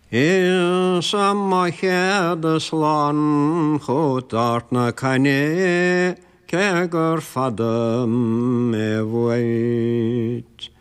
Is amma herdeslan goed art na kane kegur fadam me wait.